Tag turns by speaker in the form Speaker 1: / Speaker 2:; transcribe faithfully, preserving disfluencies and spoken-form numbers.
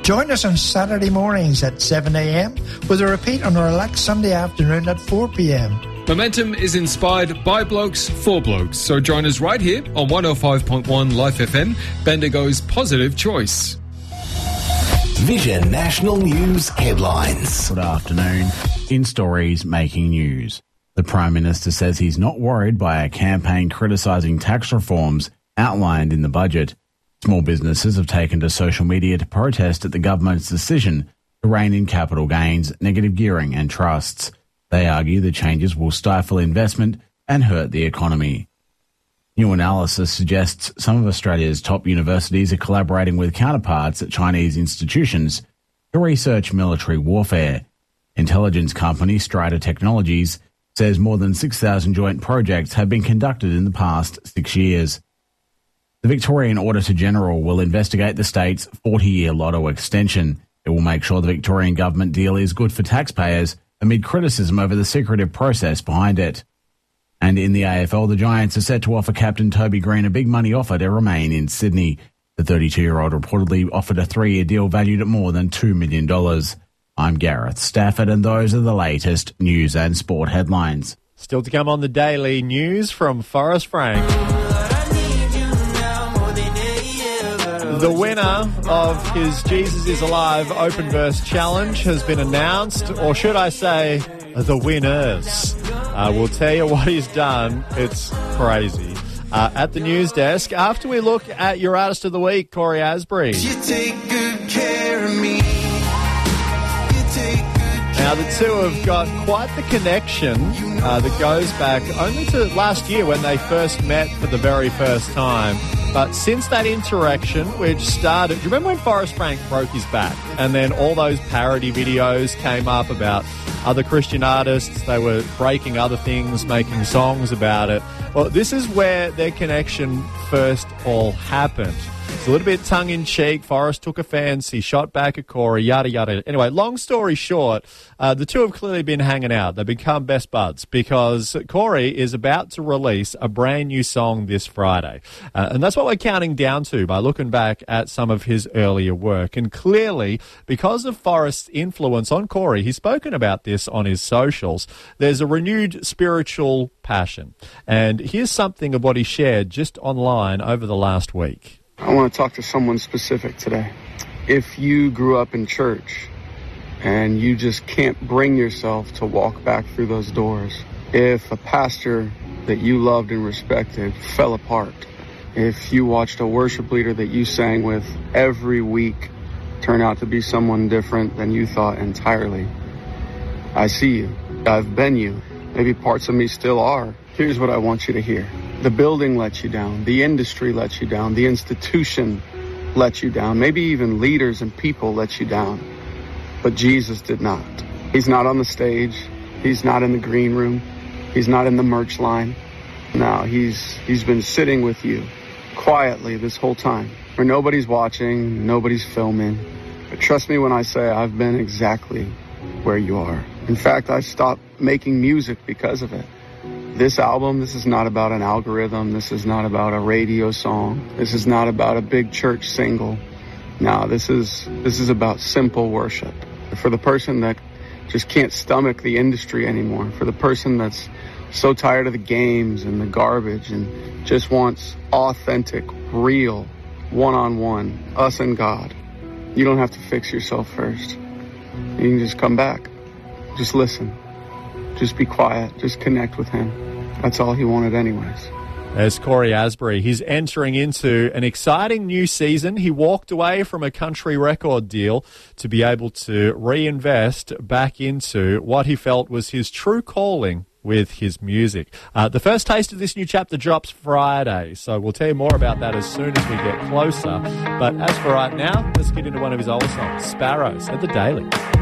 Speaker 1: Join us on Saturday mornings at seven a.m. with a repeat on a relaxed Sunday afternoon at four p.m.
Speaker 2: Momentum is inspired by blokes for blokes, so join us right here on one oh five point one Life F M, Bendigo's positive choice.
Speaker 3: Vision National News headlines.
Speaker 4: Good afternoon. In stories making news. The Prime Minister says he's not worried by a campaign criticising tax reforms outlined in the budget. Small businesses have taken to social media to protest at the government's decision to rein in capital gains, negative gearing and trusts. They argue the changes will stifle investment and hurt the economy. New analysis suggests some of Australia's top universities are collaborating with counterparts at Chinese institutions to research military warfare. Intelligence company Strider Technologies says more than six thousand joint projects have been conducted in the past six years. The Victorian Auditor-General will investigate the state's forty-year lotto extension. It will make sure the Victorian government deal is good for taxpayers amid criticism over the secretive process behind it. And in the A F L, the Giants are set to offer captain Toby Green a big money offer to remain in Sydney. The thirty-two-year-old reportedly offered a three-year deal valued at more than two million dollars. I'm Gareth Stafford, and those are the latest news and sport headlines.
Speaker 5: Still to come on the Daily News from Forrest Frank. The winner of his Jesus is Alive Open Verse Challenge has been announced, or should I say, the winners. Uh, we'll tell you what he's done. It's crazy. Uh, at the news desk, after we look at your Artist of the Week, Corey Asbury.
Speaker 6: You take good care of me.
Speaker 5: Now, the two have got quite the connection uh, that goes back only to last year when they first met for the very first time. But since that interaction, which started... Do you remember when Forrest Frank broke his back? And then all those parody videos came up about other Christian artists. They were breaking other things, making songs about it. Well, this is where their connection first all happened. It's a little bit tongue-in-cheek. Forrest took a fancy, shot back at Corey, yada, yada. Anyway, long story short, uh, the two have clearly been hanging out. They've become best buds because Corey is about to release a brand new song this Friday. Uh, and that's what we're counting down to by looking back at some of his earlier work. And clearly, because of Forrest's influence on Corey, he's spoken about this on his socials, there's a renewed spiritual passion. And here's something of what he shared just online over the last week.
Speaker 7: I want to talk to someone specific today. If you grew up in church and you just can't bring yourself to walk back through those doors, if a pastor that you loved and respected fell apart, if you watched a worship leader that you sang with every week turn out to be someone different than you thought entirely, I see you. I've been you. Maybe parts of me still are. Here's what I want you to hear. The building let you down. The industry let you down. The institution let you down. Maybe even leaders and people let you down. But Jesus did not. He's not on the stage. He's not in the green room. He's not in the merch line. No, he's he's been sitting with you quietly this whole time, where nobody's watching, nobody's filming. But trust me when I say I've been exactly where you are. In fact, I stopped making music because of it. This album, this is not about an algorithm. This is not about a radio song. This is not about a big church single. No, this is this is about simple worship. For the person that just can't stomach the industry anymore, for the person that's so tired of the games and the garbage and just wants authentic, real, one-on-one, us and God. You don't have to fix yourself first. You can just come back. Just listen. Just be quiet. Just connect with him. That's all he wanted anyways.
Speaker 5: There's Corey Asbury. He's entering into an exciting new season. He walked away from a country record deal to be able to reinvest back into what he felt was his true calling with his music. Uh, the first taste of this new chapter drops Friday, so we'll tell you more about that as soon as we get closer. But as for right now, let's get into one of his older songs, Sparrows, at the Daily.